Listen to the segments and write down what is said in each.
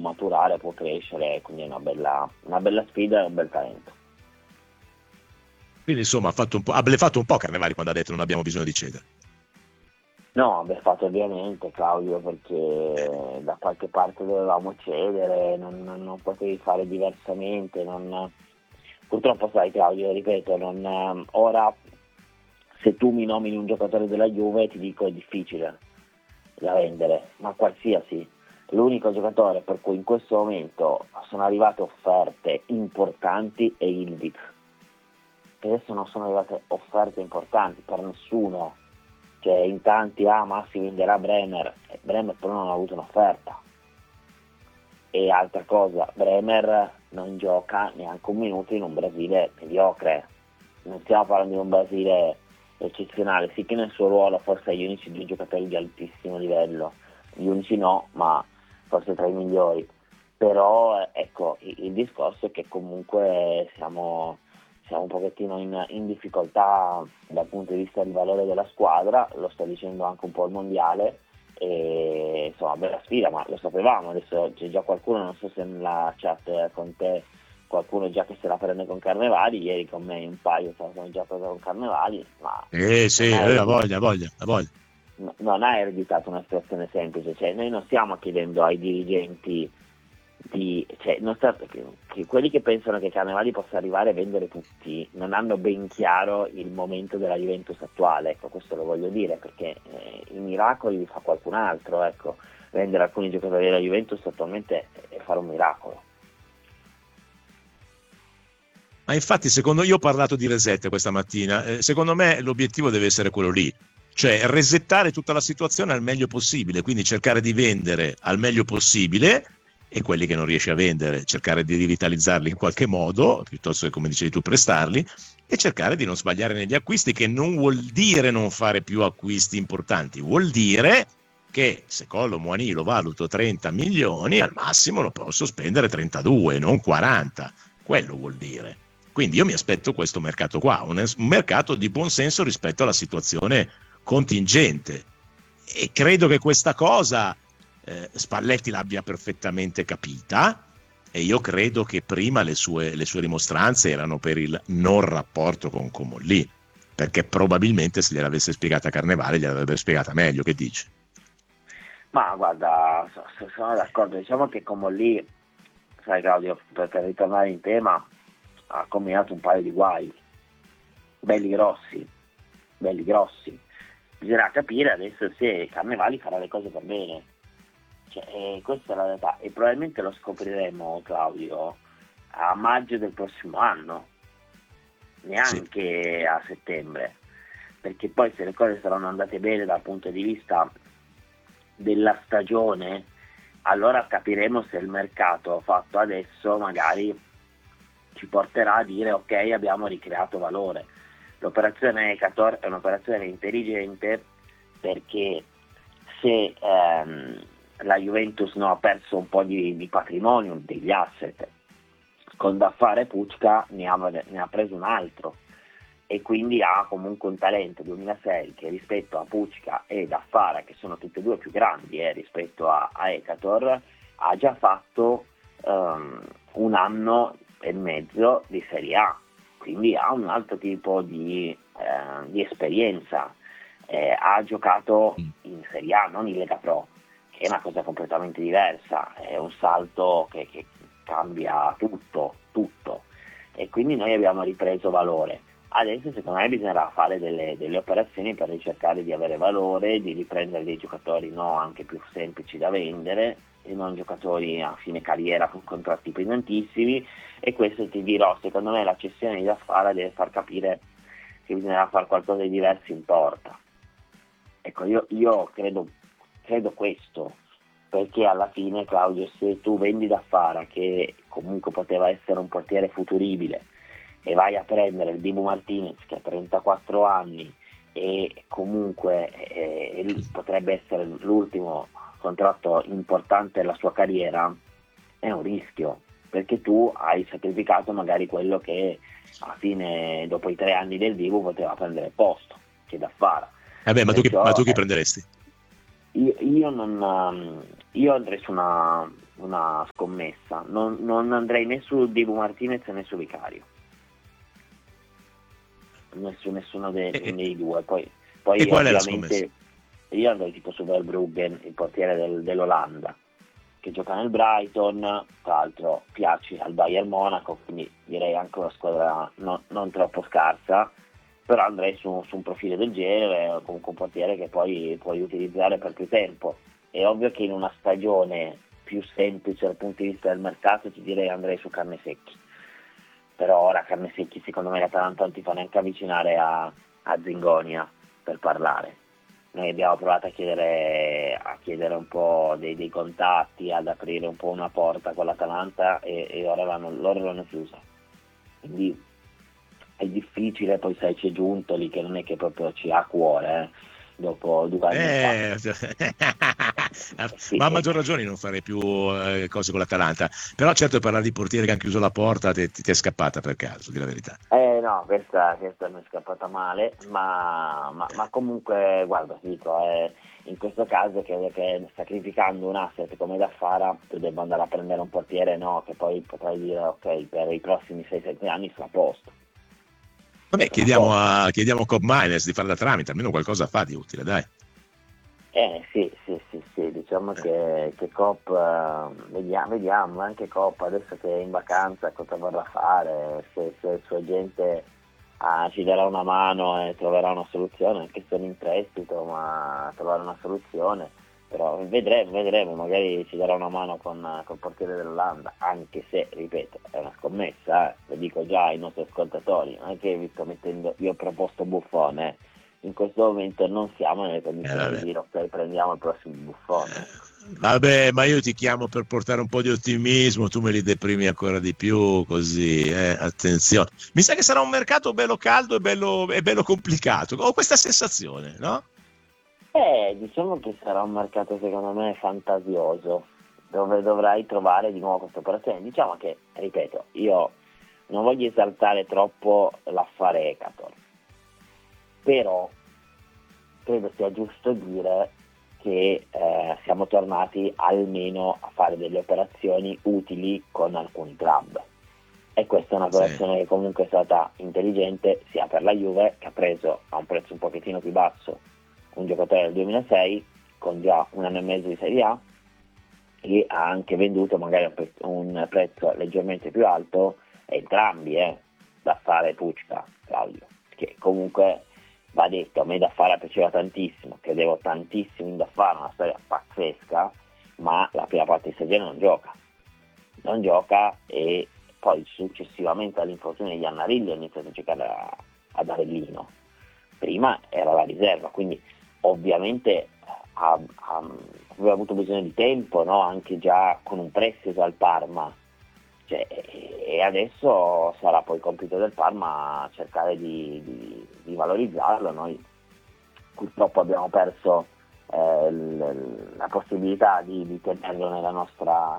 maturare, può crescere, quindi è una bella sfida e un bel talento. Quindi insomma ha bleffato un po' Carnevali quando ha detto non abbiamo bisogno di cedere. No, aver fatto ovviamente, Claudio, perché da qualche parte dovevamo cedere, non potevi fare diversamente. Purtroppo sai, Claudio, ripeto, ora se tu mi nomini un giocatore della Juve ti dico è difficile da vendere, ma qualsiasi. L'unico giocatore per cui in questo momento sono arrivate offerte importanti è Ildiz. Adesso non sono arrivate offerte importanti per nessuno. Cioè in tanti Massi venderà Bremer, e Bremer però non ha avuto un'offerta. E altra cosa, Bremer non gioca neanche un minuto in un Brasile mediocre, non stiamo parlando di un Brasile eccezionale, sì che nel suo ruolo forse è gli unici due giocatori di altissimo livello, gli unici no, ma forse tra i migliori, però ecco, il discorso è che comunque siamo un pochettino in difficoltà dal punto di vista del valore della squadra, lo sta dicendo anche un po' il mondiale, e insomma bella sfida, ma lo sapevamo. Adesso c'è già qualcuno, non so se nella chat con te qualcuno già che se la prende con Carnevali, ieri con me un paio se la sono già presa con Carnevali, ma Sì, ha voglia. non ha ereditato una situazione semplice, cioè noi non stiamo chiedendo ai dirigenti che quelli che pensano che Carnevali possa arrivare a vendere tutti non hanno ben chiaro il momento della Juventus attuale, ecco, questo lo voglio dire, perché i miracoli li fa qualcun altro, ecco, vendere alcuni giocatori della Juventus attualmente è fare un miracolo. Ma infatti io ho parlato di reset questa mattina, secondo me l'obiettivo deve essere quello lì, cioè resettare tutta la situazione al meglio possibile, quindi cercare di vendere al meglio possibile e quelli che non riesci a vendere cercare di rivitalizzarli in qualche modo, piuttosto che come dicevi tu prestarli, e cercare di non sbagliare negli acquisti, che non vuol dire non fare più acquisti importanti, vuol dire che se Collo Muani lo valuto 30 milioni, al massimo lo posso spendere 32, non 40, quello vuol dire. Quindi io mi aspetto questo mercato qua, un mercato di buon senso rispetto alla situazione contingente, e credo che questa cosa Spalletti l'abbia perfettamente capita, e io credo che prima le sue rimostranze erano per il non rapporto con Comolli, perché probabilmente se gliel'avesse spiegata Carnevale gliel'avrebbe spiegata meglio. Che dici? Ma guarda, sono d'accordo, diciamo che Comolli, sai Claudio, per ritornare in tema, ha combinato un paio di guai belli grossi. Bisognerà capire adesso se Carnevali farà le cose per bene, questa è la realtà, e probabilmente lo scopriremo, Claudio, a maggio del prossimo anno, neanche a settembre, perché poi se le cose saranno andate bene dal punto di vista della stagione, allora capiremo se il mercato fatto adesso magari ci porterà a dire ok, abbiamo ricreato valore. L'operazione Ecator è un'operazione intelligente, perché se la Juventus ha perso un po' di patrimonio, degli asset, con da fare Pucca ne ha preso un altro, e quindi ha comunque un talento 2006 che rispetto a Pucca e Daffara, che sono tutti e due più grandi rispetto a Ecator, ha già fatto un anno e mezzo di Serie A, quindi ha un altro tipo di esperienza, ha giocato in Serie A, non in Lega Pro, che è una cosa completamente diversa, è un salto che cambia tutto, e quindi noi abbiamo ripreso valore. Adesso secondo me bisognerà fare delle operazioni per ricercare di avere valore, di riprendere dei giocatori anche più semplici da vendere, e non giocatori a fine carriera con contratti pesantissimi, e questo ti dirò, secondo me la cessione di Daffara deve far capire che bisognerà fare qualcosa di diverso in porta. Ecco, io credo questo, perché alla fine, Claudio, se tu vendi Daffara, che comunque poteva essere un portiere futuribile, e vai a prendere il Dibu Martinez che ha 34 anni e comunque potrebbe essere l'ultimo contratto importante della sua carriera, è un rischio, perché tu hai sacrificato magari quello che a fine, dopo i 3 anni del Dibu, poteva prendere il posto, che Daffara. Ma tu chi prenderesti? Io non io andrei su una scommessa, non andrei né su Dibu Martinez né su Vicario, nessuno dei due. Poi E qual è la ovviamente scommessa? io andrei tipo su Verbruggen, il portiere dell'Olanda, che gioca nel Brighton, tra l'altro piace al Bayern Monaco, quindi direi anche una squadra non troppo scarsa, però andrei su un profilo del genere, comunque un portiere che poi puoi utilizzare per più tempo. È ovvio che in una stagione più semplice dal punto di vista del mercato ti direi andrei su Carnesecchi, però ora Carnesecchi secondo me l'Atalanta non ti fa neanche avvicinare a Zingonia per parlare. Noi abbiamo provato a chiedere un po' dei contatti, ad aprire un po' una porta con l'Atalanta e ora loro l'hanno chiusa. Quindi è difficile, poi sai c'è Giuntoli che non è che proprio ci ha a cuore, dopo 2 anni fa. Sì, Ma a maggior ragione non farei più cose con l'Atalanta. Però certo parlare di portieri che hanno chiuso la porta ti è scappata per caso, di la verità. No, questa mi è scappata male, ma comunque, guarda, ti dico, in questo caso credo che sacrificando un asset come Daffara tu debba andare a prendere un portiere, no, che poi potrai dire, ok, per i prossimi 6-7 anni sta a posto. Vabbè, chiediamo a Cobb Miners di fare da tramite, almeno qualcosa fa di utile, dai. Sì, diciamo che Coop, vediamo anche Coop adesso che è in vacanza cosa vorrà fare, se il suo agente ci darà una mano e troverà una soluzione, anche se è in prestito, ma trovare una soluzione, però vedremo, magari ci darà una mano col portiere dell'Olanda, anche se, ripeto, è una scommessa, lo dico già ai nostri ascoltatori, non è che vi sto mettendo, io ho proposto Buffone, in questo momento non siamo nelle condizioni di dire ok, prendiamo il prossimo Buffone. Vabbè, ma io ti chiamo per portare un po' di ottimismo, tu me li deprimi ancora di più, così, attenzione. Mi sa che sarà un mercato bello caldo e bello complicato, ho questa sensazione, no? Diciamo che sarà un mercato secondo me fantasioso, dove dovrai trovare di nuovo questa operazione. Diciamo che, ripeto, io non voglio esaltare troppo l'affare Ecator, però credo sia giusto dire che siamo tornati almeno a fare delle operazioni utili con alcuni club, e questa è un'operazione che comunque è stata intelligente sia per la Juve, che ha preso a un prezzo un pochettino più basso un giocatore del 2006 con già 1 anno e mezzo di Serie A, e ha anche venduto magari a un prezzo leggermente più alto entrambi, da fare Pucca, Claudio, che comunque va detto, a me Daffara piaceva tantissimo, credevo tantissimo in Daffara, una storia pazzesca, ma la prima parte di stagione non gioca e poi successivamente all'infortunio di Iannarelli ha iniziato a giocare ad Avellino, prima era la riserva, quindi ovviamente aveva avuto bisogno di tempo, no? Anche già con un prestito al Parma, e adesso sarà poi compito del Parma cercare di valorizzarlo. Noi purtroppo abbiamo perso la possibilità di tenerlo nella nostra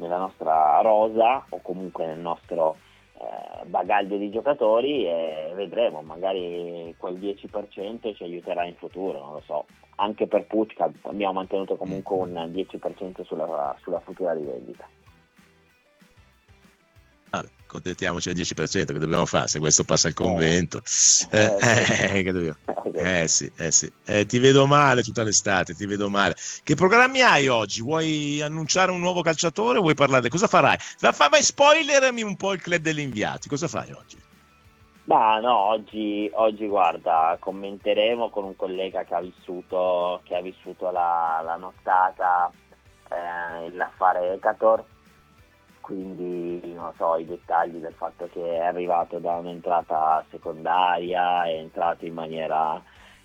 rosa o comunque nel nostro bagaglio di giocatori, e vedremo, magari quel 10% ci aiuterà in futuro, non lo so. Anche per Pucca abbiamo mantenuto comunque un 10% sulla futura rivendita. Contentiamoci al 10%, che dobbiamo fare se questo passa il convento. Sì. Ti vedo male tutta l'estate, ti vedo male. Che programmi hai oggi? Vuoi annunciare un nuovo calciatore o vuoi parlare? Cosa farai? Vai, spoilerami un po' il club degli inviati. Cosa fai oggi? Ma no, oggi guarda, commenteremo con un collega che ha vissuto la nottata, l'affare Ecator, quindi non so i dettagli del fatto che è arrivato da un'entrata secondaria, è entrato in maniera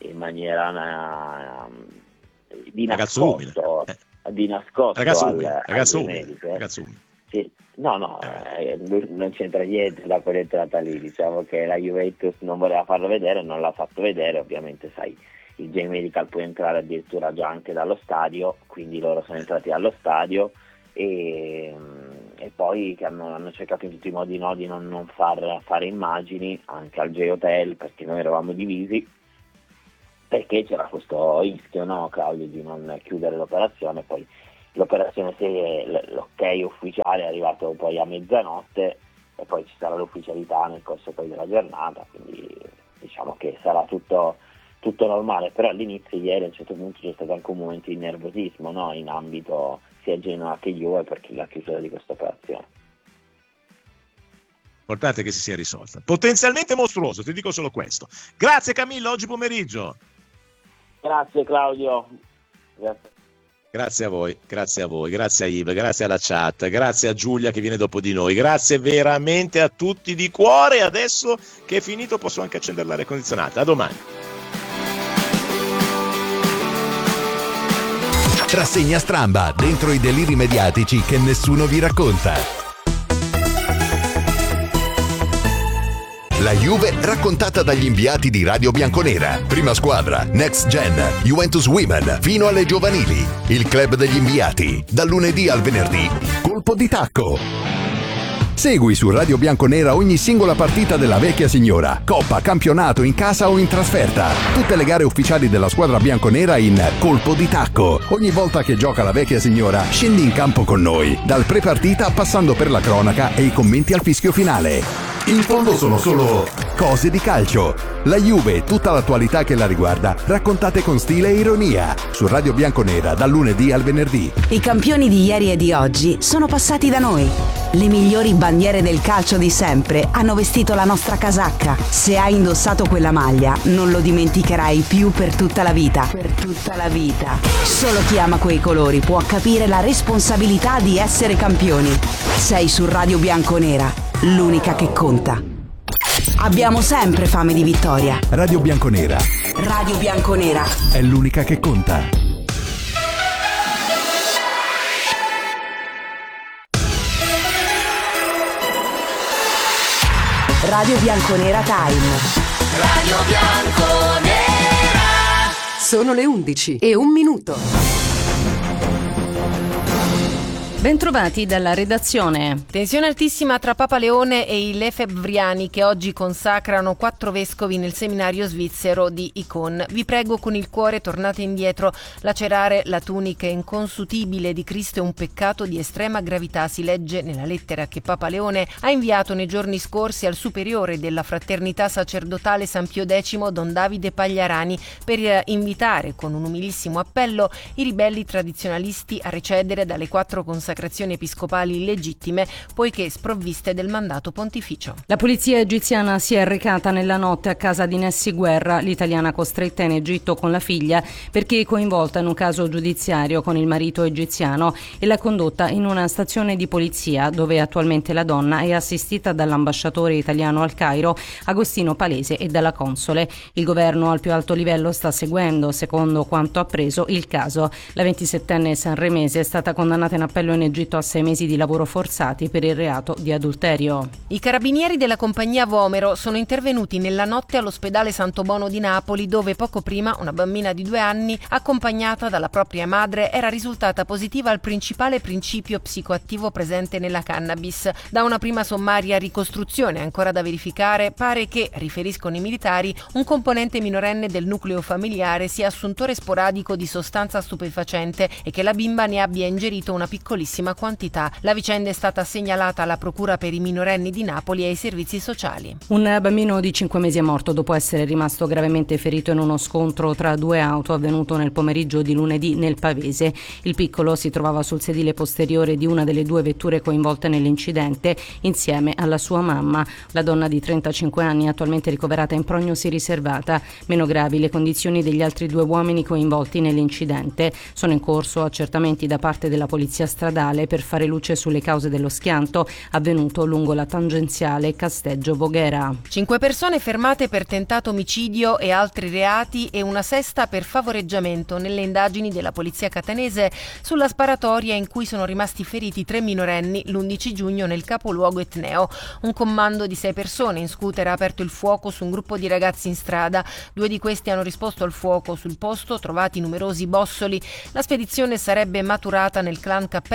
di nascosto ragazzo umile. Sì. No, non c'entra niente da quell'entrata lì, diciamo che la Juventus non voleva farlo vedere, non l'ha fatto vedere, ovviamente sai, il J-Medical può entrare addirittura già anche dallo stadio, quindi loro sono entrati allo stadio e poi che hanno cercato in tutti i modi di non fare immagini anche al J-Hotel, perché noi eravamo divisi, perché c'era questo rischio, no, Claudio, di non chiudere l'operazione. Poi l'operazione serie, l'ok ufficiale è arrivato poi a mezzanotte e poi ci sarà l'ufficialità nel corso poi della giornata, quindi diciamo che sarà tutto normale, però all'inizio ieri a un certo punto c'è stato anche un momento di nervosismo, no? In ambito sia Genoa che Juve per la chiusura di questa operazione. Importante che si sia risolta. Potenzialmente mostruoso, ti dico solo questo. Grazie Camillo, oggi pomeriggio. Grazie Claudio. Grazie a voi, grazie a Yves, grazie alla chat, grazie a Giulia che viene dopo di noi, grazie veramente a tutti di cuore. Adesso che è finito posso anche accendere l'aria condizionata. A domani. Rassegna stramba dentro i deliri mediatici che nessuno vi racconta. La Juve raccontata dagli inviati di Radio Bianconera. Prima squadra, Next Gen, Juventus Women, fino alle giovanili. Il club degli inviati, dal lunedì al venerdì. Colpo di tacco. Segui su Radio Bianconera ogni singola partita della vecchia signora, coppa, campionato, in casa o in trasferta. Tutte le gare ufficiali della squadra bianconera in Colpo di Tacco. Ogni volta che gioca la vecchia signora, scendi in campo con noi, dal pre-partita passando per la cronaca e i commenti al fischio finale. In fondo sono solo cose di calcio. La Juve e tutta l'attualità che la riguarda, raccontate con stile e ironia, su Radio Bianconera dal lunedì al venerdì. I campioni di ieri e di oggi sono passati da noi. Le migliori bandiere del calcio di sempre hanno vestito la nostra casacca. Se hai indossato quella maglia, non lo dimenticherai più per tutta la vita. Per tutta la vita. Solo chi ama quei colori può capire la responsabilità di essere campioni. Sei su Radio Bianconera, l'unica che conta. Abbiamo sempre fame di vittoria. Radio Bianconera. Radio Bianconera È l'unica che conta. Radio Bianconera Time. Radio Bianconera. Sono le 11:01. Bentrovati dalla redazione. Tensione altissima tra Papa Leone e i lefebvriani che oggi consacrano 4 vescovi nel seminario svizzero di Icon. Vi prego con il cuore tornate indietro. Lacerare la tunica inconsutibile di Cristo è un peccato di estrema gravità, si legge nella lettera che Papa Leone ha inviato nei giorni scorsi al superiore della fraternità sacerdotale San Pio X, Don Davide Pagliarani, per invitare con un umilissimo appello i ribelli tradizionalisti a recedere dalle 4 consacrazioni episcopali illegittime poiché sprovviste del mandato pontificio. La polizia egiziana si è recata nella notte a casa di Nessi Guerra, l'italiana costretta in Egitto con la figlia perché è coinvolta in un caso giudiziario con il marito egiziano, e l'ha condotta in una stazione di polizia dove attualmente la donna è assistita dall'ambasciatore italiano al Cairo, Agostino Palese, e dalla console. Il governo al più alto livello sta seguendo, secondo quanto appreso, il caso. La 27enne sanremese è stata condannata in appello in Egitto a 6 mesi di lavoro forzati per il reato di adulterio. I carabinieri della compagnia Vomero sono intervenuti nella notte all'ospedale Santo Bono di Napoli, dove poco prima una bambina di 2 anni, accompagnata dalla propria madre, era risultata positiva al principale principio psicoattivo presente nella cannabis. Da una prima sommaria ricostruzione ancora da verificare, pare che, riferiscono i militari, un componente minorenne del nucleo familiare sia assuntore sporadico di sostanza stupefacente e che la bimba ne abbia ingerito una piccolissima quantità. La vicenda è stata segnalata alla Procura per i minorenni di Napoli e ai servizi sociali. Un bambino di 5 mesi è morto dopo essere rimasto gravemente ferito in uno scontro tra 2 auto avvenuto nel pomeriggio di lunedì nel Pavese. Il piccolo si trovava sul sedile posteriore di una delle 2 vetture coinvolte nell'incidente insieme alla sua mamma. La donna di 35 anni è attualmente ricoverata in prognosi riservata. Meno gravi le condizioni degli altri 2 uomini coinvolti nell'incidente. Sono in corso accertamenti da parte della polizia stradale per fare luce sulle cause dello schianto avvenuto lungo la tangenziale Casteggio-Voghera. 5 persone fermate per tentato omicidio e altri reati e una 6ª per favoreggiamento nelle indagini della polizia catanese sulla sparatoria in cui sono rimasti feriti 3 minorenni l'11 giugno nel capoluogo etneo. Un commando di 6 persone in scooter ha aperto il fuoco su un gruppo di ragazzi in strada. 2 di questi hanno risposto al fuoco sul posto, trovati numerosi bossoli. La spedizione sarebbe maturata nel clan Cappello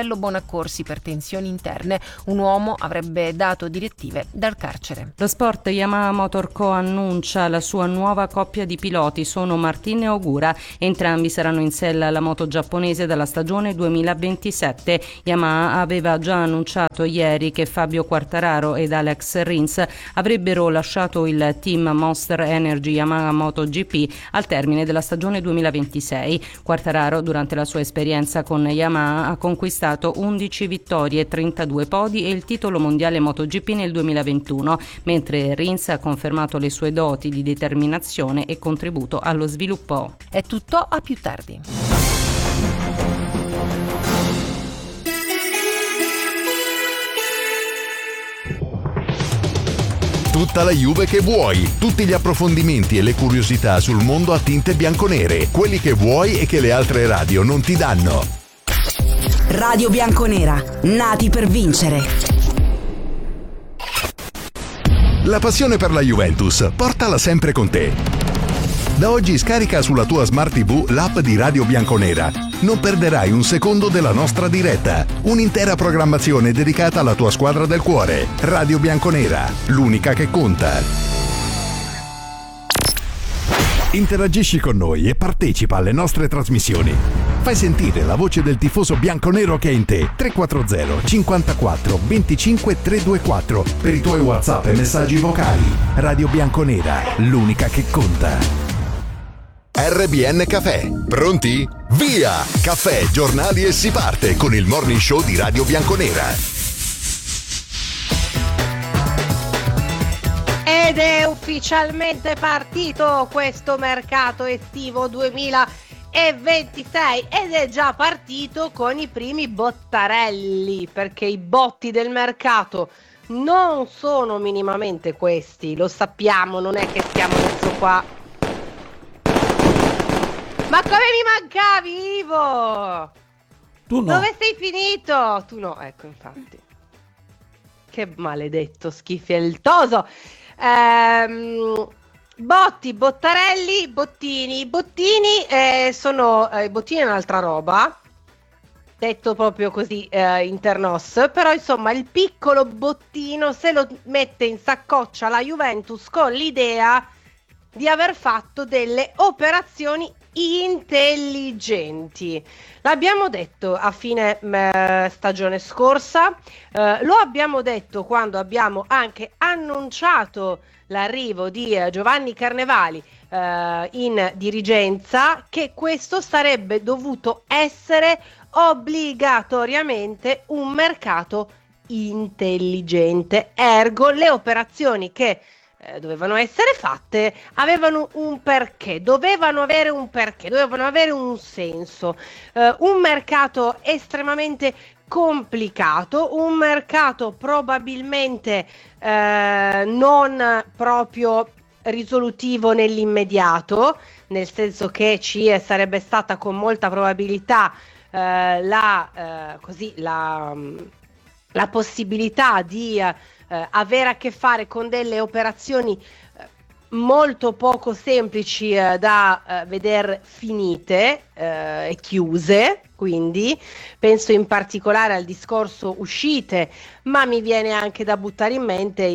Marcello Bonaccorsi per tensioni interne. Un uomo avrebbe dato direttive dal carcere. Lo sport. Yamaha Motor Co. annuncia la sua nuova coppia di piloti, sono Martin e Ogura. Entrambi saranno in sella alla moto giapponese dalla stagione 2027. Yamaha aveva già annunciato ieri che Fabio Quartararo ed Alex Rins avrebbero lasciato il team Monster Energy Yamaha MotoGP al termine della stagione 2026. Quartararo, durante la sua esperienza con Yamaha, ha conquistato 11 vittorie, 32 podi e il titolo mondiale MotoGP nel 2021, mentre Rins ha confermato le sue doti di determinazione e contributo allo sviluppo. È tutto, a più tardi. Tutta la Juve che vuoi, tutti gli approfondimenti e le curiosità sul mondo a tinte bianconere, quelli che vuoi e che le altre radio non ti danno. Radio Bianconera, nati per vincere. La passione per la Juventus, portala sempre con te. Da oggi scarica sulla tua Smart TV l'app di Radio Bianconera. Non perderai un secondo della nostra diretta. Un'intera programmazione dedicata alla tua squadra del cuore. Radio Bianconera, l'unica che conta. Interagisci con noi e partecipa alle nostre trasmissioni. Fai sentire la voce del tifoso bianconero che è in te. 340 54 25 324 per i tuoi WhatsApp e messaggi vocali. Radio Bianconera, l'unica che conta. RBN Caffè. Pronti? Via! Caffè, giornali e si parte con il morning show di Radio Bianconera. Ed è ufficialmente partito questo mercato estivo 2026 ed è già partito con i primi bottarelli, perché i botti del mercato non sono minimamente questi, lo sappiamo, non è che stiamo adesso qua. Ma come mi mancavi, Ivo? Tu no. Dove sei finito? Tu no, ecco, infatti. Che maledetto schifieltoso. Botti, bottarelli, bottini. Bottini sono i bottini è un'altra roba, detto proprio così internos, però insomma il piccolo bottino se lo mette in saccoccia la Juventus con l'idea di aver fatto delle operazioni intelligenti. L'abbiamo detto a fine stagione scorsa, lo abbiamo detto quando abbiamo anche annunciato l'arrivo di Giovanni Carnevali in dirigenza, che questo sarebbe dovuto essere obbligatoriamente un mercato intelligente, ergo le operazioni che dovevano essere fatte avevano un perché, dovevano avere un perché, dovevano avere un senso. Un mercato estremamente complicato, un mercato probabilmente non proprio risolutivo nell'immediato, nel senso che ci sarebbe stata con molta probabilità la possibilità di avere a che fare con delle operazioni molto poco semplici da veder finite e chiuse. Quindi penso in particolare al discorso uscite, ma mi viene anche da buttare in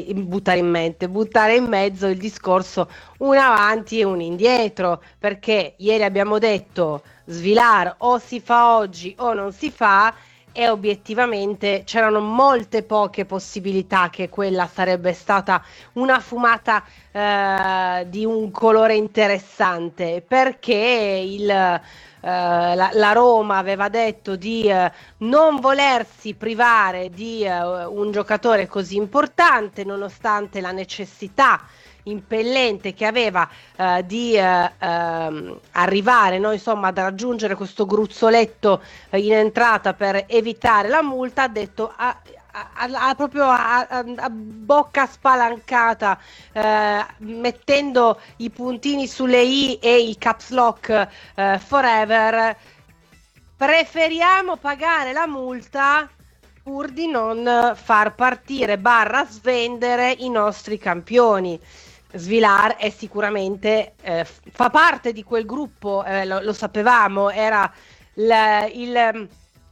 mezzo il discorso un avanti e un indietro, perché ieri abbiamo detto Svilar o si fa oggi o non si fa, e obiettivamente c'erano molte poche possibilità che quella sarebbe stata una fumata di un colore interessante, perché la Roma aveva detto di non volersi privare di un giocatore così importante, nonostante la necessità impellente che aveva di arrivare, no, insomma, ad raggiungere questo gruzzoletto in entrata per evitare la multa. Ha detto proprio a bocca spalancata, mettendo i puntini sulle i e il caps lock forever: preferiamo pagare la multa pur di non far partire / svendere i nostri campioni. Svilar è sicuramente fa parte di quel gruppo, lo sapevamo, era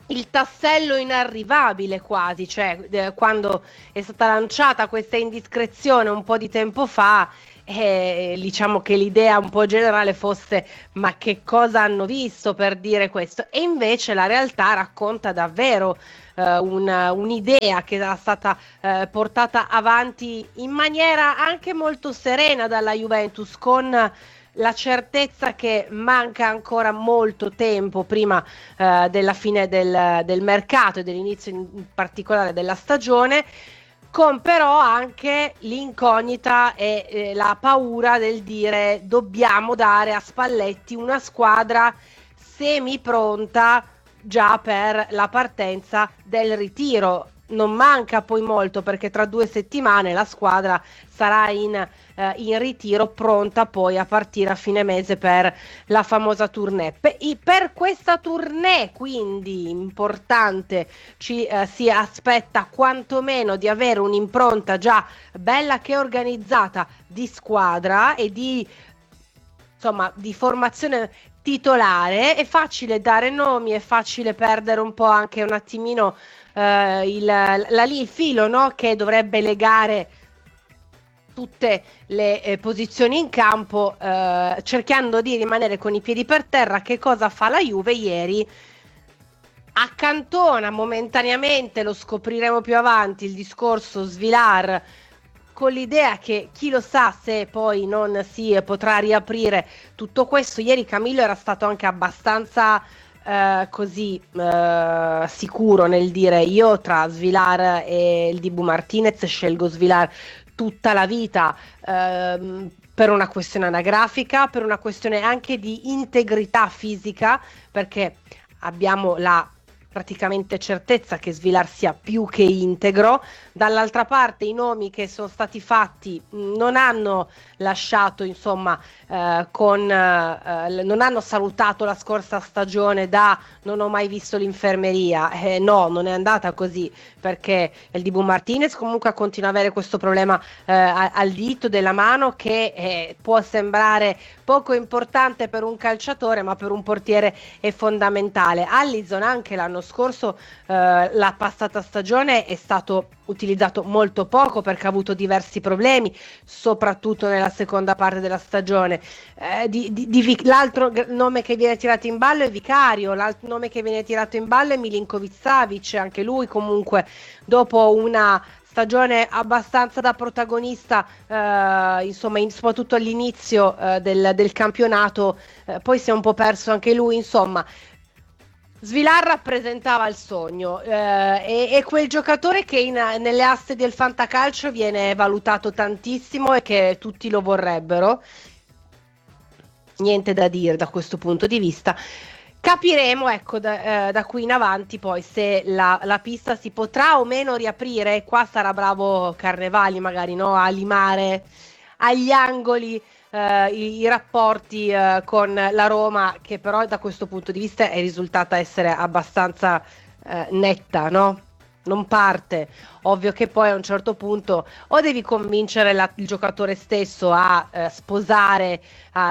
il tassello inarrivabile quasi, cioè quando è stata lanciata questa indiscrezione un po' di tempo fa, diciamo che l'idea un po' generale fosse: ma che cosa hanno visto per dire questo? E invece la realtà racconta davvero un'idea che era stata portata avanti in maniera anche molto serena dalla Juventus, con la certezza che manca ancora molto tempo prima della fine del mercato e dell'inizio in particolare della stagione, con però anche l'incognita e la paura del dire: dobbiamo dare a Spalletti una squadra semi pronta già per la partenza del ritiro. Non manca poi molto, perché tra 2 settimane la squadra sarà in ritiro, pronta poi a partire a fine mese per la famosa tournée. Per questa tournée quindi importante ci si aspetta quantomeno di avere un'impronta già bella che organizzata di squadra e di formazione titolare. È facile dare nomi, è facile perdere un po' anche un attimino il filo, no? Che dovrebbe legare tutte le posizioni in campo, cercando di rimanere con i piedi per terra. Che cosa fa la Juve ieri? Accantona momentaneamente, lo scopriremo più avanti, il discorso Svilar, con l'idea che chi lo sa se poi non si potrà riaprire tutto questo. Ieri Camillo era stato anche abbastanza sicuro nel dire: io tra Svilar e il Dibu Martinez scelgo Svilar tutta la vita, per una questione anagrafica, per una questione anche di integrità fisica, perché abbiamo la praticamente certezza che Svilar sia più che integro. Dall'altra parte i nomi che sono stati fatti non hanno lasciato, insomma, non hanno salutato la scorsa stagione da non ho mai visto l'infermeria. No, non è andata così, perché il Dibu Martinez comunque continua ad avere questo problema al dito della mano, che può sembrare poco importante per un calciatore, ma per un portiere è fondamentale. Alisson anche l'anno scorso, la passata stagione, è stato utilizzato molto poco perché ha avuto diversi problemi, soprattutto nella seconda parte della stagione. L'altro nome che viene tirato in ballo è Vicario, l'altro nome che viene tirato in ballo è Milinkovic-Savic, anche lui comunque dopo una stagione abbastanza da protagonista, insomma, soprattutto all'inizio del campionato, poi si è un po' perso anche lui. Insomma, Svilar rappresentava il sogno, e quel giocatore che nelle aste del fantacalcio viene valutato tantissimo e che tutti lo vorrebbero. Niente da dire da questo punto di vista. Capiremo, ecco, da qui in avanti poi se la pista si potrà o meno riaprire. Qua sarà bravo Carnevali magari, no? A limare agli angoli i rapporti con la Roma, che però da questo punto di vista è risultata essere abbastanza netta, no? Non parte. Ovvio che poi a un certo punto o devi convincere il giocatore stesso a sposare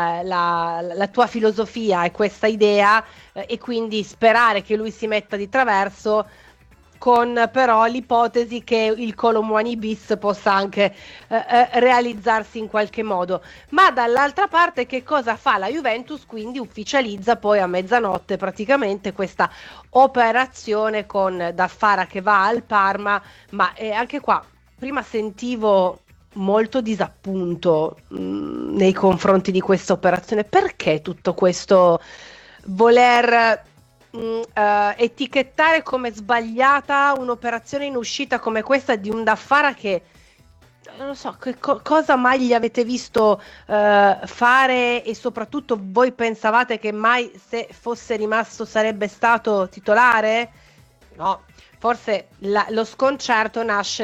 la tua filosofia e questa idea, e quindi sperare che lui si metta di traverso, con però l'ipotesi che il Kolo Muani bis possa anche realizzarsi in qualche modo. Ma dall'altra parte che cosa fa la Juventus? Quindi ufficializza poi a mezzanotte praticamente questa operazione con Daffara che va al Parma, ma anche qua prima sentivo molto disappunto nei confronti di questa operazione. Perché tutto questo voler etichettare come sbagliata un'operazione in uscita come questa di un Daffara che non so cosa mai gli avete visto fare, e soprattutto voi pensavate che mai, se fosse rimasto, sarebbe stato titolare? No, forse lo sconcerto nasce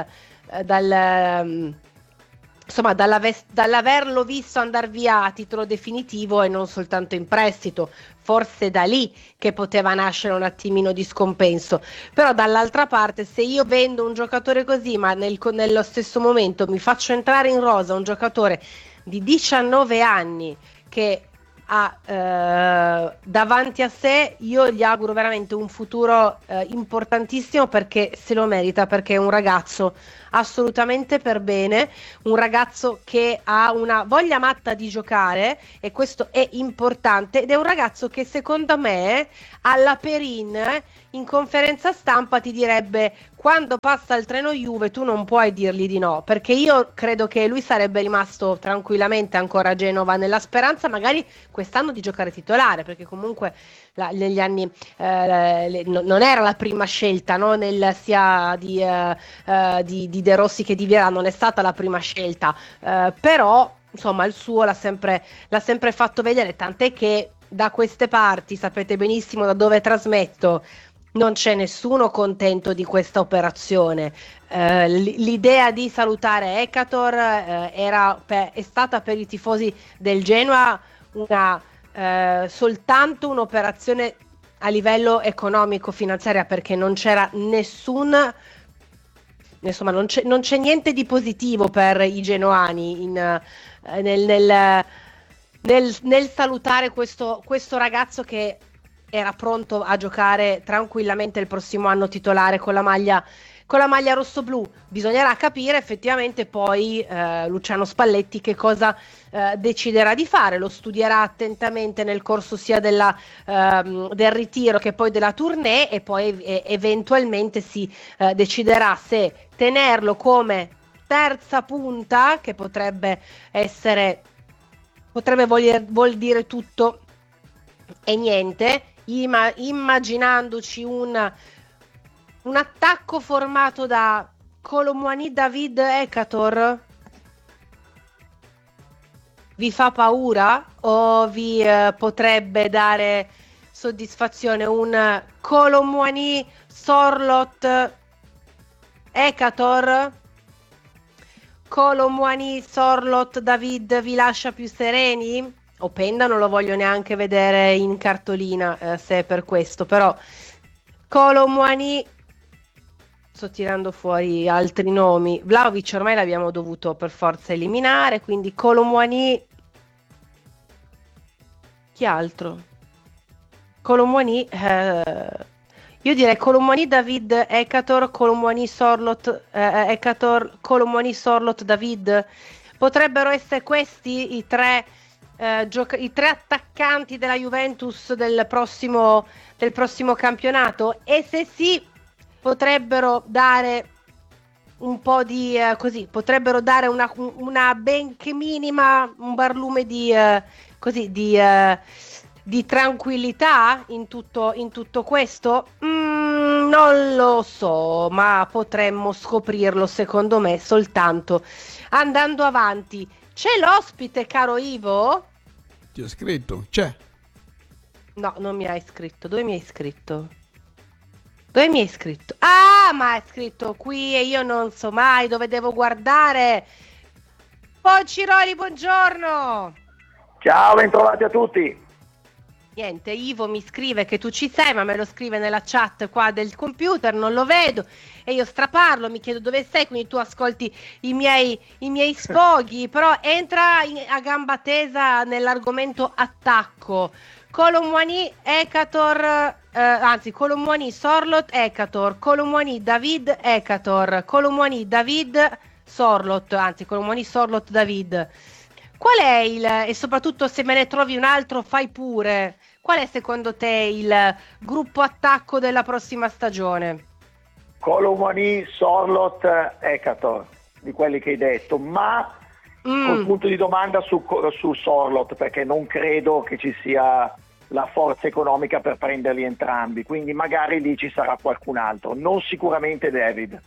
dall'averlo visto andare via a titolo definitivo e non soltanto in prestito. Forse da lì che poteva nascere un attimino di scompenso. Però dall'altra parte, se io vendo un giocatore così, ma nello stesso momento mi faccio entrare in rosa un giocatore di 19 anni che ha davanti a sé, io gli auguro veramente un futuro importantissimo, perché se lo merita, perché è un ragazzo assolutamente per bene, un ragazzo che ha una voglia matta di giocare, e questo è importante, ed è un ragazzo che secondo me alla Perin in conferenza stampa ti direbbe: quando passa il treno Juve tu non puoi dirgli di no, perché io credo che lui sarebbe rimasto tranquillamente ancora a Genova, nella speranza magari quest'anno di giocare titolare, perché comunque negli anni non era la prima scelta, no? Sia di De Rossi che di Vieira non è stata la prima scelta, però insomma il suo l'ha sempre fatto vedere, tant'è che da queste parti, sapete benissimo da dove trasmetto, non c'è nessuno contento di questa operazione. L'idea di salutare Ekator è stata per i tifosi del Genoa soltanto un'operazione a livello economico-finanziaria, perché non c'era non c'è niente di positivo per i genoani nel salutare questo ragazzo che era pronto a giocare tranquillamente il prossimo anno titolare con la maglia rossoblu. Bisognerà capire effettivamente poi Luciano Spalletti che cosa deciderà di fare, lo studierà attentamente nel corso sia del ritiro che poi della tournée, e poi eventualmente si deciderà se tenerlo come terza punta, che potrebbe vuol dire tutto e niente, immaginandoci un attacco formato da Kolo Muani, David, Ekator. Vi fa paura o vi potrebbe dare soddisfazione un Kolo Muani, Sorloth, Ekator? Kolo Muani, Sorloth, David vi lascia più sereni? Openda non lo voglio neanche vedere in cartolina, se è per questo, però Kolo Muani, sto tirando fuori altri nomi. Vlahovic ormai l'abbiamo dovuto per forza eliminare, quindi Kolo Muani, chi altro? Kolo Muani, io direi Kolo Muani, David, Ekator, Kolo Muani, Sorloth, Ekator, Kolo Muani, Sorloth, David. Potrebbero essere questi i tre attaccanti della Juventus del prossimo campionato, e se sì, potrebbero dare un po' di potrebbero dare una benché minima, un barlume di tranquillità in tutto questo. Non lo so, ma potremmo scoprirlo secondo me soltanto andando avanti. C'è l'ospite, caro Ivo? Ti ho scritto, c'è. No, non mi hai scritto. Dove mi hai scritto? Ah, ma è scritto qui e io non so mai dove devo guardare. Ponciroli, buongiorno. Ciao, bentrovati a tutti. Niente, Ivo mi scrive che tu ci sei, ma me lo scrive nella chat qua del computer, non lo vedo, e io straparlo, mi chiedo dove sei, quindi tu ascolti i miei sfoghi, però entra a gamba tesa nell'argomento attacco. Kolo Muani, Ekator, Kolo Muani, Sorloth, Ekator, Kolo Muani, David, Ekator, Kolo Muani, David, Sorloth, Kolo Muani, Sorloth, David. Qual è e soprattutto se me ne trovi un altro fai pure, qual è secondo te il gruppo attacco della prossima stagione? Kolo Muani, Sorloth, Ekator, di quelli che hai detto, ma col punto di domanda su Sorloth, perché non credo che ci sia la forza economica per prenderli entrambi, quindi magari lì ci sarà qualcun altro, non sicuramente David.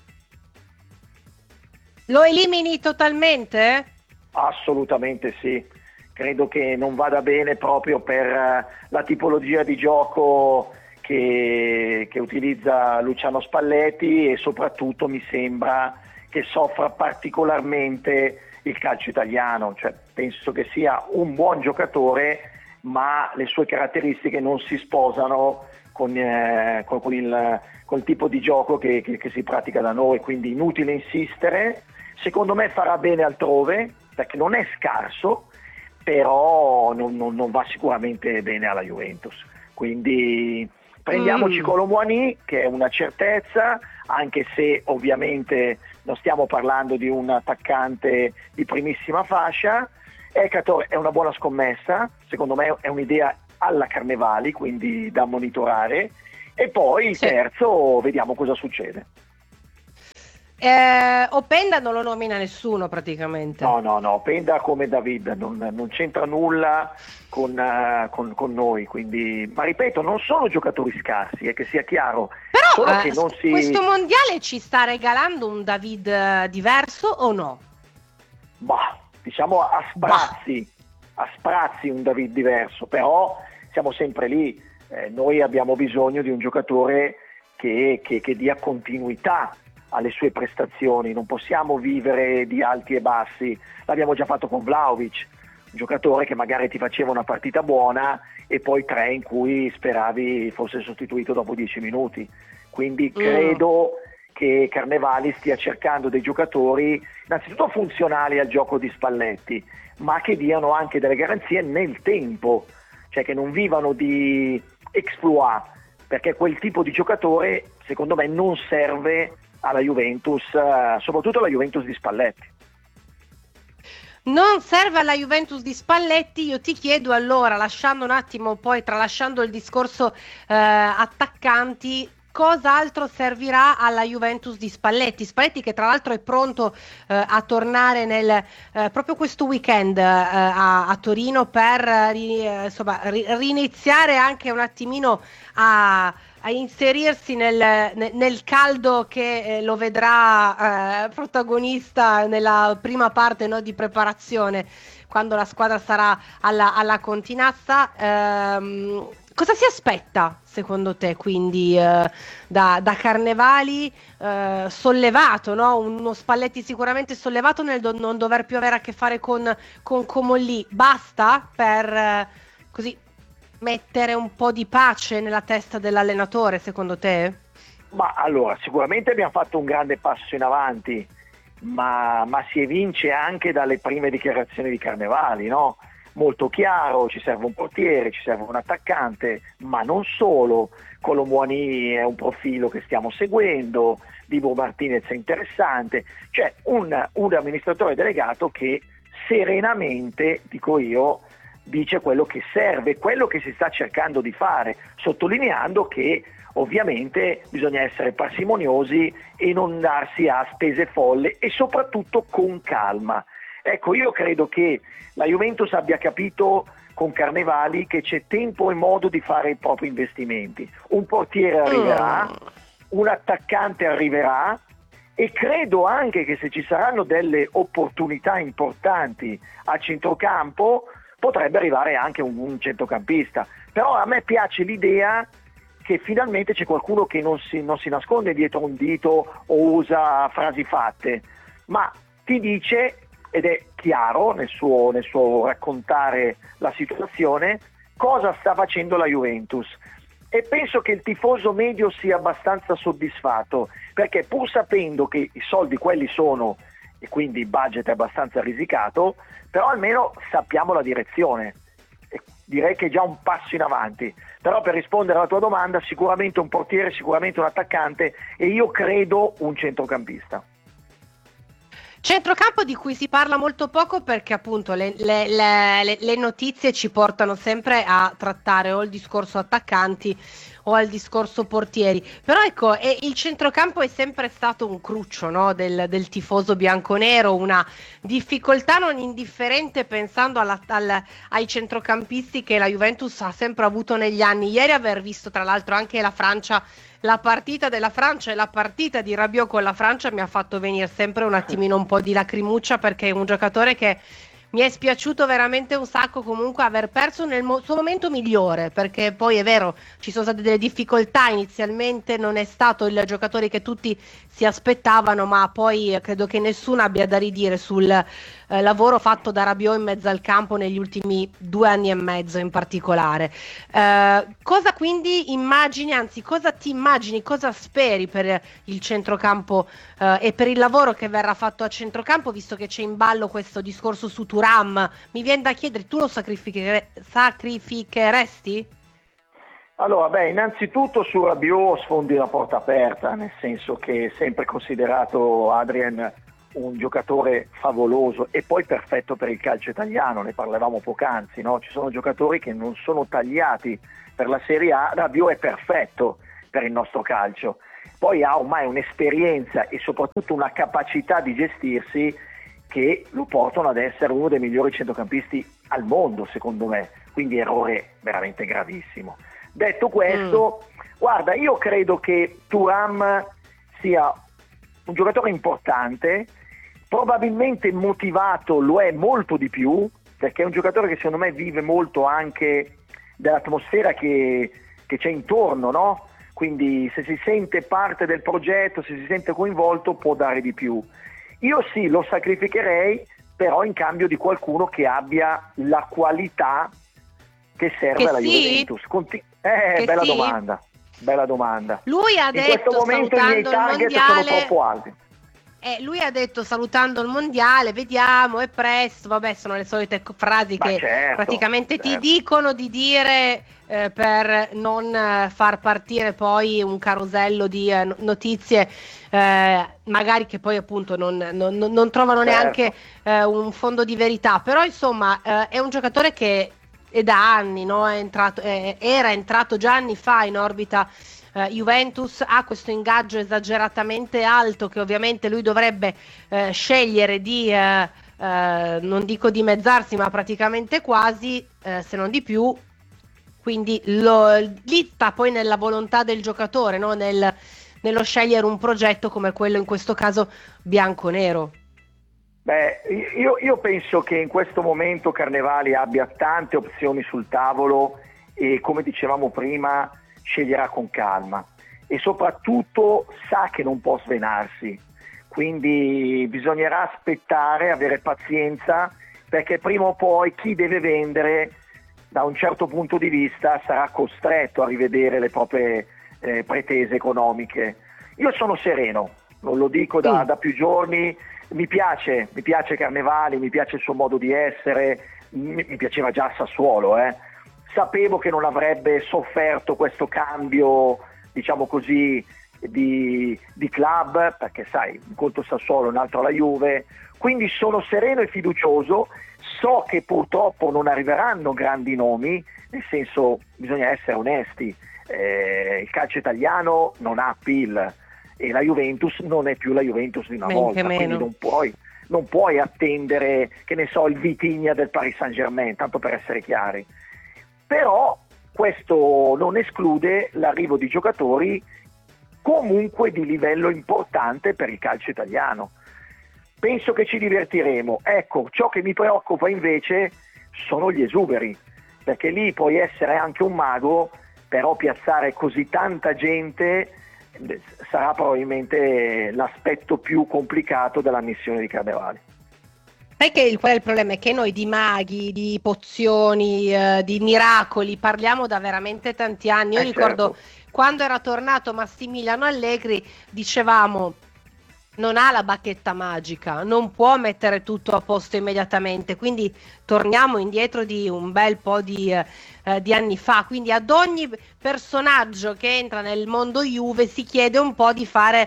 Lo elimini totalmente? Assolutamente sì, credo che non vada bene proprio per la tipologia di gioco che utilizza Luciano Spalletti, e soprattutto mi sembra che soffra particolarmente il calcio italiano, cioè penso che sia un buon giocatore, ma le sue caratteristiche non si sposano con il tipo di gioco che si pratica da noi, quindi inutile insistere. Secondo me farà bene altrove, perché non è scarso, però non va sicuramente bene alla Juventus. Quindi prendiamoci Colomboani, che è una certezza, anche se ovviamente non stiamo parlando di un attaccante di primissima fascia. Ekator è una buona scommessa, secondo me è un'idea alla Carnevali, quindi da monitorare. E poi terzo, vediamo cosa succede. Openda non lo nomina nessuno praticamente. No, Openda come David non c'entra nulla con noi, quindi, ma ripeto, non sono giocatori scarsi, che sia chiaro. Però che non questo mondiale ci sta regalando un David diverso o no? Bah, diciamo a sprazzi un David diverso, però siamo sempre lì. Noi abbiamo bisogno di un giocatore che dia continuità alle sue prestazioni, non possiamo vivere di alti e bassi. L'abbiamo già fatto con Vlahovic, un giocatore che magari ti faceva una partita buona e poi 3 in cui speravi fosse sostituito dopo 10 minuti. Quindi credo che Carnevali stia cercando dei giocatori innanzitutto funzionali al gioco di Spalletti, ma che diano anche delle garanzie nel tempo, cioè che non vivano di exploit, perché quel tipo di giocatore secondo me non serve alla Juventus, soprattutto alla Juventus di Spalletti. Non serve alla Juventus di Spalletti. Io ti chiedo allora, lasciando un attimo, poi tralasciando il discorso attaccanti, cos'altro servirà alla Juventus di Spalletti? Spalletti che tra l'altro è pronto a tornare proprio questo weekend a Torino per riniziare anche un attimino a inserirsi nel caldo che lo vedrà protagonista nella prima parte, no, di preparazione, quando la squadra sarà alla Continazza. Cosa si aspetta secondo te quindi da Carnevali, sollevato, no? Uno Spalletti sicuramente sollevato nel non dover più avere a che fare con Comolli? Basta per così mettere un po' di pace nella testa dell'allenatore, secondo te? Ma allora, sicuramente abbiamo fatto un grande passo in avanti, ma si evince anche dalle prime dichiarazioni di Carnevali, no? Molto chiaro, ci serve un portiere, ci serve un attaccante, ma non solo. Colomboani è un profilo che stiamo seguendo, Dibu Martinez è interessante, cioè un amministratore delegato che serenamente, dico io, dice quello che serve, quello che si sta cercando di fare, sottolineando che ovviamente bisogna essere parsimoniosi e non darsi a spese folle e soprattutto con calma. Ecco, io credo che la Juventus abbia capito con Carnevali che c'è tempo e modo di fare i propri investimenti. Un portiere arriverà, un attaccante arriverà, e credo anche che se ci saranno delle opportunità importanti a centrocampo potrebbe arrivare anche un centrocampista. Però a me piace l'idea che finalmente c'è qualcuno che non si nasconde dietro un dito o usa frasi fatte, ma ti dice, ed è chiaro nel suo raccontare la situazione, cosa sta facendo la Juventus. E penso che il tifoso medio sia abbastanza soddisfatto, perché pur sapendo che i soldi quelli sono e quindi il budget è abbastanza risicato, però almeno sappiamo la direzione. E direi che è già un passo in avanti. Però per rispondere alla tua domanda, sicuramente un portiere, sicuramente un attaccante e io credo un centrocampista. Centrocampo di cui si parla molto poco perché appunto le notizie ci portano sempre a trattare o il discorso attaccanti o al discorso portieri, però ecco, il centrocampo è sempre stato un cruccio, no, del tifoso bianconero, una difficoltà non indifferente pensando ai centrocampisti che la Juventus ha sempre avuto negli anni. Ieri aver visto tra l'altro anche la partita della Francia e la partita di Rabiot con la Francia mi ha fatto venire sempre un attimino un po' di lacrimuccia, perché è un giocatore che mi è spiaciuto veramente un sacco comunque aver perso nel suo momento migliore, perché poi è vero, ci sono state delle difficoltà inizialmente, non è stato il giocatore che tutti si aspettavano, ma poi credo che nessuno abbia da ridire sul lavoro fatto da Rabiot in mezzo al campo negli ultimi 2 anni e mezzo in particolare. Cosa quindi cosa ti immagini, cosa speri per il centrocampo e per il lavoro che verrà fatto a centrocampo, visto che c'è in ballo questo discorso su Touré Thuram, mi viene da chiedere, tu lo sacrificheresti? Allora, innanzitutto su Rabiot sfondi una porta aperta, nel senso che è sempre considerato Adrien un giocatore favoloso e poi perfetto per il calcio italiano, ne parlavamo poc'anzi, no? Ci sono giocatori che non sono tagliati per la Serie A, Rabiot è perfetto per il nostro calcio, poi ha ormai un'esperienza e soprattutto una capacità di gestirsi che lo portano ad essere uno dei migliori centrocampisti al mondo, secondo me, quindi errore veramente gravissimo. Detto questo, guarda, io credo che Thuram sia un giocatore importante, probabilmente motivato lo è molto di più, perché è un giocatore che secondo me vive molto anche dell'atmosfera che c'è intorno, no? Quindi se si sente parte del progetto, se si sente coinvolto, può dare di più. Io sì, lo sacrificherei, però in cambio di qualcuno che abbia la qualità che serve alla Juventus. Bella sì? Bella domanda. Lui ha detto, in questo momento i miei target sono troppo alti. Lui ha detto, salutando il mondiale, vediamo, è presto, vabbè, sono le solite frasi che praticamente ti dicono di dire per non far partire poi un carosello di notizie, magari che poi appunto non trovano neanche un fondo di verità, però insomma è un giocatore che è da anni, no? Era entrato già anni fa in orbita Juventus, ha questo ingaggio esageratamente alto che ovviamente lui dovrebbe scegliere di non dico dimezzarsi, ma praticamente quasi, se non di più, quindi lì sta poi nella volontà del giocatore, no? Nello scegliere un progetto come quello in questo caso bianco-nero. Io penso che in questo momento Carnevali abbia tante opzioni sul tavolo e, come dicevamo prima, sceglierà con calma e soprattutto sa che non può svenarsi, quindi bisognerà aspettare, avere pazienza, perché prima o poi chi deve vendere da un certo punto di vista sarà costretto a rivedere le proprie pretese economiche. Io sono sereno, non lo dico da più giorni. Mi piace Carnevali, mi piace il suo modo di essere, mi piaceva già a Sassuolo, Sapevo che non avrebbe sofferto questo cambio, diciamo così, di club, perché sai, un conto Sassuolo, un altro la Juve, quindi sono sereno e fiducioso. So che purtroppo non arriveranno grandi nomi, nel senso, bisogna essere onesti, il calcio italiano non ha appeal e la Juventus non è più la Juventus di una volta, quindi non puoi attendere, che ne so, il Vitinha del Paris Saint-Germain, tanto per essere chiari. Però questo non esclude l'arrivo di giocatori comunque di livello importante per il calcio italiano. Penso che ci divertiremo. Ecco, ciò che mi preoccupa invece sono gli esuberi, perché lì puoi essere anche un mago, però piazzare così tanta gente sarà probabilmente l'aspetto più complicato della missione di Carnevali. Sai che qual è il problema? È che noi di maghi, di pozioni, di miracoli parliamo da veramente tanti anni. Io ricordo quando era tornato Massimiliano Allegri, dicevamo: non ha la bacchetta magica, non può mettere tutto a posto immediatamente, quindi torniamo indietro di un bel po' di anni fa, quindi ad ogni personaggio che entra nel mondo Juve si chiede un po' di fare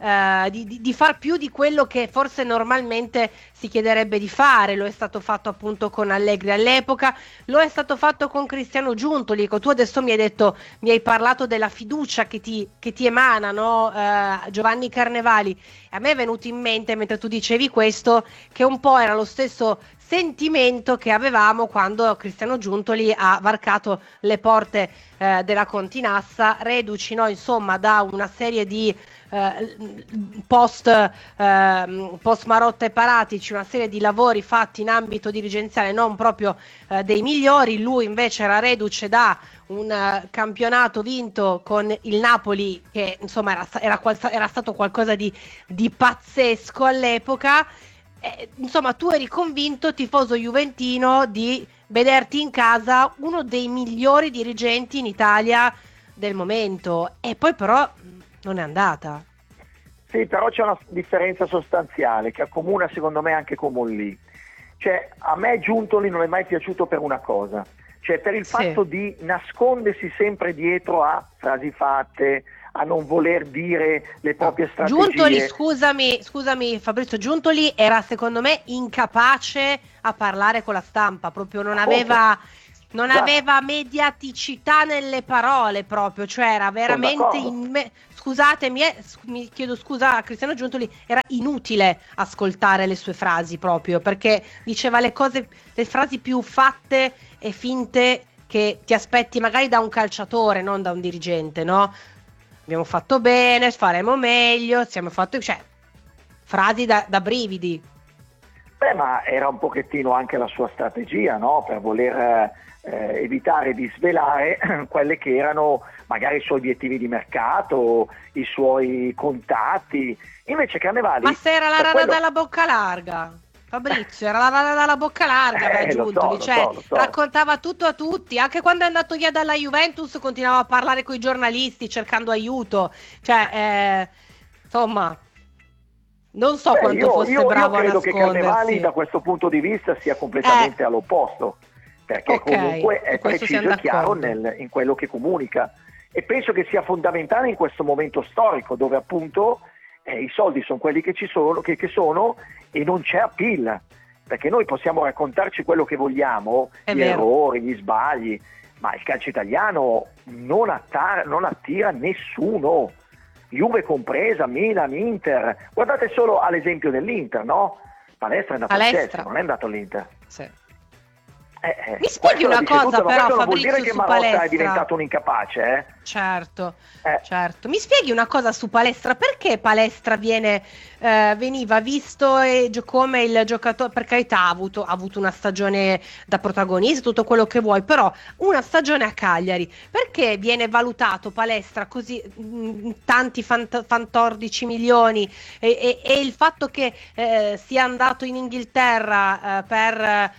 di far più di quello che forse normalmente si chiederebbe di fare. Lo è stato fatto appunto con Allegri all'epoca, lo è stato fatto con Cristiano Giuntoli. Tu adesso mi hai parlato della fiducia che ti emana, no? Giovanni Carnevali. A me è venuto in mente, mentre tu dicevi questo, che un po' era lo stesso sentimento che avevamo quando Cristiano Giuntoli ha varcato le porte della Continassa, reduci, no? Insomma, da una serie di post Marotta e Paratici, una serie di lavori fatti in ambito dirigenziale non proprio dei migliori. Lui invece era reduce da un campionato vinto con il Napoli che insomma era stato qualcosa di pazzesco all'epoca. Insomma, tu eri convinto, tifoso juventino, di vederti in casa uno dei migliori dirigenti in Italia del momento, e poi però non è andata. Sì, però c'è una differenza sostanziale che accomuna secondo me anche con Mollì, Cioè, a me Giuntoli non è mai piaciuto per una cosa, cioè per il fatto di nascondersi sempre dietro a frasi fatte, a non voler dire le proprie strategie. Giuntoli, scusami Fabrizio, Giuntoli era secondo me incapace a parlare con la stampa, proprio non aveva mediaticità nelle parole proprio, cioè era veramente scusatemi, mi chiedo scusa a Cristiano Giuntoli, era inutile ascoltare le sue frasi proprio, perché diceva le frasi più fatte e finte che ti aspetti magari da un calciatore, non da un dirigente, no? Abbiamo fatto bene, faremo meglio, cioè frasi da brividi. Beh, ma era un pochettino anche la sua strategia, no? Per voler evitare di svelare quelle che erano magari i suoi obiettivi di mercato, i suoi contatti. Invece Carnevali... Ma se era la rana dalla bocca larga, Fabrizio, era la rana dalla bocca larga, Giuntoli, lo so. Raccontava tutto a tutti, anche quando è andato via dalla Juventus continuava a parlare con i giornalisti cercando aiuto, cioè insomma... Non so quanto fosse bravo a nascondersi. Io credo che Carnevali da questo punto di vista sia completamente all'opposto, perché comunque è preciso e chiaro in quello che comunica, e penso che sia fondamentale in questo momento storico dove appunto i soldi sono quelli che ci sono, che sono, e non c'è appeal, perché noi possiamo raccontarci quello che vogliamo, errori, gli sbagli, ma il calcio italiano non attira nessuno, Juve compresa, Milan, Inter. Guardate solo all'esempio dell'Inter, no? Palestra è andato al Chelsea, non è andato all'Inter. Sì. Mi spieghi una cosa però, Fabrizio, vuol dire che Marotta Palestra è diventato un incapace, Certo. Mi spieghi una cosa su Palestra, perché Palestra veniva visto come il giocatore, per carità ha avuto una stagione da protagonista, tutto quello che vuoi, però una stagione a Cagliari, perché viene valutato Palestra così tanti 14 milioni e il fatto che sia andato in Inghilterra per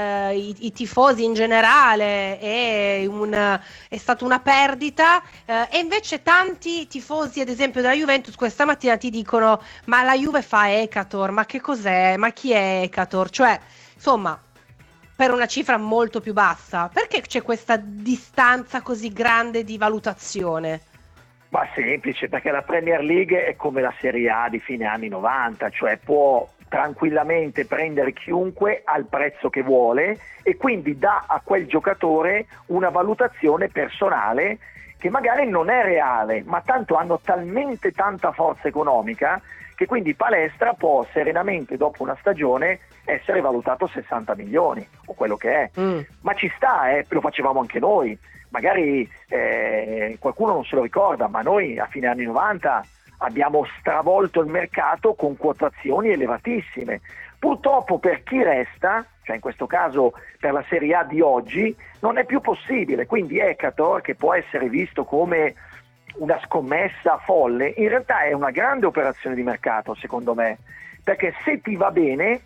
i tifosi in generale è stata una perdita, e invece tanti tifosi ad esempio della Juventus questa mattina ti dicono ma la Juve fa Ekator, ma che cos'è, ma chi è Ekator, cioè insomma per una cifra molto più bassa. Perché c'è questa distanza così grande di valutazione? Ma semplice, perché la Premier League è come la Serie A di fine anni 90, cioè può tranquillamente prendere chiunque al prezzo che vuole e quindi dà a quel giocatore una valutazione personale che magari non è reale, ma tanto hanno talmente tanta forza economica che quindi Palestra può serenamente dopo una stagione essere valutato 60 milioni o quello che è. Ma ci sta, lo facevamo anche noi, magari qualcuno non se lo ricorda, ma noi a fine anni 90 abbiamo stravolto il mercato con quotazioni elevatissime. Purtroppo per chi resta, cioè in questo caso per la Serie A di oggi, non è più possibile. Quindi Ekator, che può essere visto come una scommessa folle, in realtà è una grande operazione di mercato secondo me, perché se ti va bene,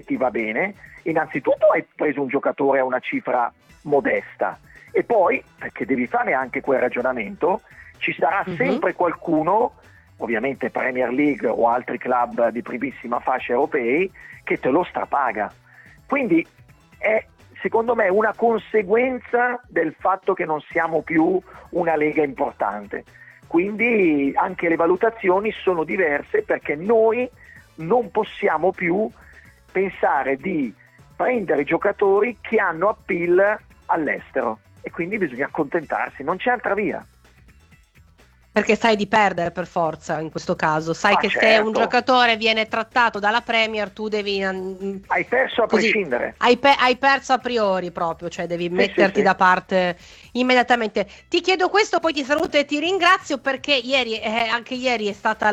innanzitutto hai preso un giocatore a una cifra modesta e poi, perché devi fare anche quel ragionamento, ci sarà sempre qualcuno, ovviamente Premier League o altri club di primissima fascia europei, che te lo strapaga. Quindi è secondo me una conseguenza del fatto che non siamo più una lega importante. Quindi anche le valutazioni sono diverse, perché noi non possiamo più pensare di prendere giocatori che hanno appeal all'estero e quindi bisogna accontentarsi, non c'è altra via. Perché sai di perdere per forza in questo caso, sai che se un giocatore viene trattato dalla Premier tu devi... Hai perso a prescindere. Hai perso a priori proprio, cioè devi metterti da parte immediatamente. Ti chiedo questo, poi ti saluto e ti ringrazio, perché anche ieri è stata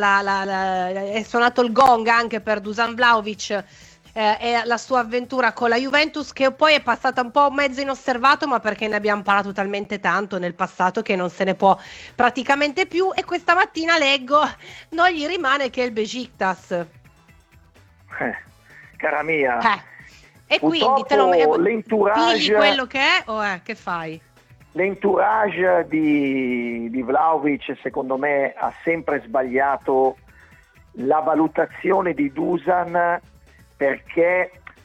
è suonato il gong anche per Dusan Vlahovic e la sua avventura con la Juventus, che poi è passata un po' mezzo inosservato, ma perché ne abbiamo parlato talmente tanto nel passato che non se ne può praticamente più. E questa mattina leggo non gli rimane che il Besiktas, cara mia, e quindi te lo pigli quello che è o che fai? L'entourage di Vlahovic secondo me ha sempre sbagliato la valutazione di Dusan, perché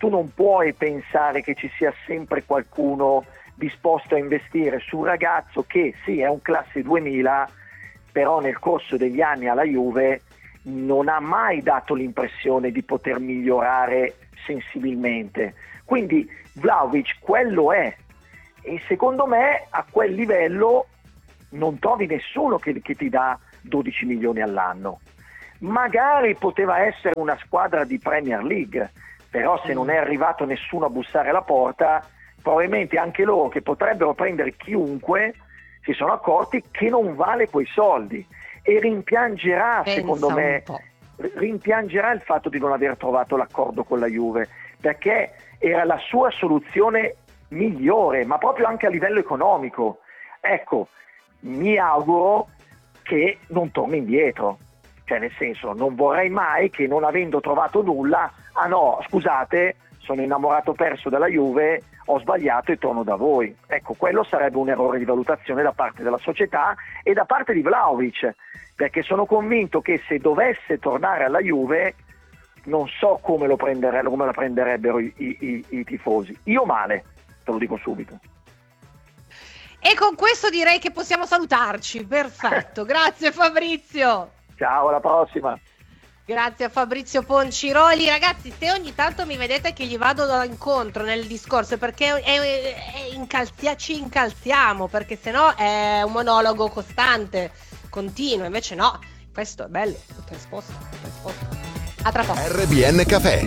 tu non puoi pensare che ci sia sempre qualcuno disposto a investire su un ragazzo che sì è un classe 2000, però nel corso degli anni alla Juve non ha mai dato l'impressione di poter migliorare sensibilmente. Quindi Vlahovic quello è, e secondo me a quel livello non trovi nessuno che ti dà 12 milioni all'anno. Magari poteva essere una squadra di Premier League, però se non è arrivato nessuno a bussare alla porta, probabilmente anche loro, che potrebbero prendere chiunque, si sono accorti che non vale quei soldi, e rimpiangerà, secondo me, rimpiangerà il fatto di non aver trovato l'accordo con la Juve, perché era la sua soluzione migliore, ma proprio anche a livello economico. Ecco, mi auguro che non torni indietro, cioè nel senso, non vorrei mai che, non avendo trovato nulla, ah no, scusate, sono innamorato perso dalla Juve, ho sbagliato e torno da voi. Ecco, quello sarebbe un errore di valutazione da parte della società e da parte di Vlahovic, perché sono convinto che se dovesse tornare alla Juve non so come la prenderebbero i tifosi. Io male, te lo dico subito. E con questo direi che possiamo salutarci. Perfetto, grazie Fabrizio. Ciao, alla prossima. Grazie a Fabrizio Ponciroli. Ragazzi, se ogni tanto mi vedete che gli vado incontro nel discorso, perché ci incalziamo, perché sennò è un monologo costante, continuo, invece no, questo è bello, tutto risposto. A tra poco. RBN Café.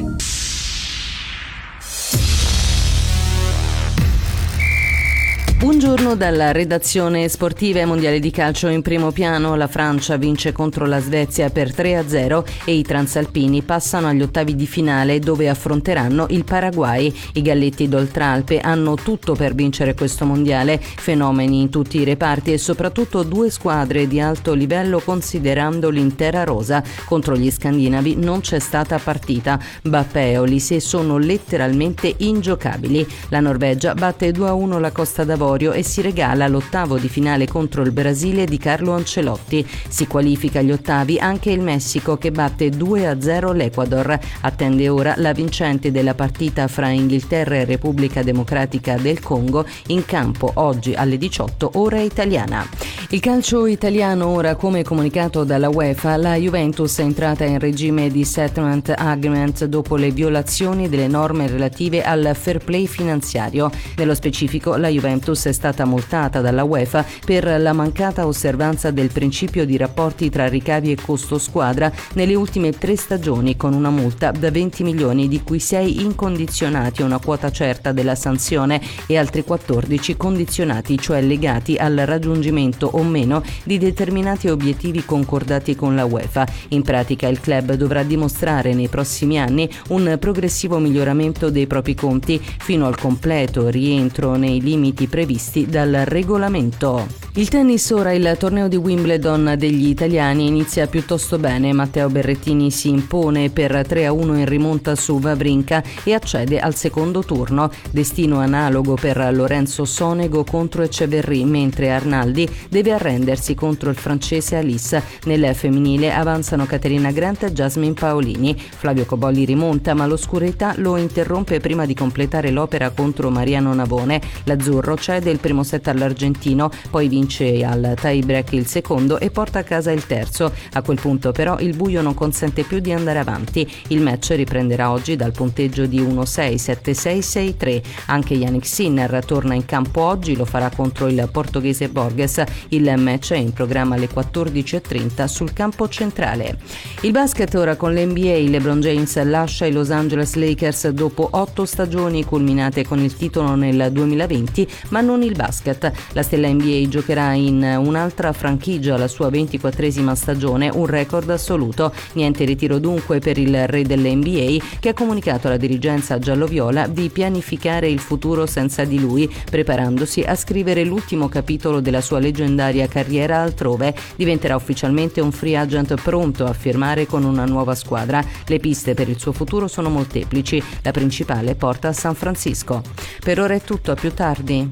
Buongiorno dalla redazione sportiva. e mondiale di calcio in primo piano. La Francia vince contro la Svezia per 3-0 e i transalpini passano agli ottavi di finale, dove affronteranno il Paraguay. I galletti d'Oltralpe hanno tutto per vincere questo mondiale, fenomeni in tutti i reparti e soprattutto due squadre di alto livello, considerando l'intera rosa. Contro gli scandinavi non c'è stata partita. Mbappé e Olise sono letteralmente ingiocabili. La Norvegia batte 2-1 la Costa d'Avorio e si regala l'ottavo di finale contro il Brasile di Carlo Ancelotti. Si qualifica agli ottavi anche il Messico, che batte 2-0 l'Ecuador. Attende ora la vincente della partita fra Inghilterra e Repubblica Democratica del Congo, in campo oggi alle 18 ora italiana. Il calcio italiano ora, come comunicato dalla UEFA, la Juventus è entrata in regime di settlement agreement dopo le violazioni delle norme relative al fair play finanziario. Nello specifico, la Juventus è stata multata dalla UEFA per la mancata osservanza del principio di rapporti tra ricavi e costo squadra nelle ultime 3 stagioni, con una multa da 20 milioni, di cui 6 incondizionati, una quota certa della sanzione, e altri 14 condizionati, cioè legati al raggiungimento o meno di determinati obiettivi concordati con la UEFA. In pratica il club dovrà dimostrare nei prossimi anni un progressivo miglioramento dei propri conti fino al completo rientro nei limiti previsti dal regolamento. Il tennis ora. Il torneo di Wimbledon degli italiani inizia piuttosto bene. Matteo Berrettini si impone per 3-1 in rimonta su Wawrinka e accede al secondo turno. Destino analogo per Lorenzo Sonego contro Echeverry, mentre Arnaldi deve arrendersi contro il francese Alice. Nel femminile avanzano Caterina Grant e Jasmine Paolini. Flavio Cobolli rimonta, ma l'oscurità lo interrompe prima di completare l'opera contro Mariano Navone. L'azzurro cede il primo set all'argentino, poi vince al tie break il secondo e porta a casa il terzo. A quel punto però il buio non consente più di andare avanti. Il match riprenderà oggi dal punteggio di 1-6, 7-6, 6-3. Anche Yannick Sinner torna in campo oggi, lo farà contro il portoghese Borges. Il match è in programma alle 14:30 sul campo centrale. Il basket ora con l'NBA. LeBron James lascia i Los Angeles Lakers dopo 8 stagioni culminate con il titolo nel 2020, ma non il basket. La stella NBA giocherà in un'altra franchigia la sua 24esima stagione, un record assoluto. Niente ritiro dunque per il re dell'NBA, che ha comunicato alla dirigenza gialloviola di pianificare il futuro senza di lui, preparandosi a scrivere l'ultimo capitolo della sua leggendaria carriera altrove. Diventerà ufficialmente un free agent pronto a firmare con una nuova squadra. Le piste per il suo futuro sono molteplici, la principale porta a San Francisco. Per ora è tutto, a più tardi.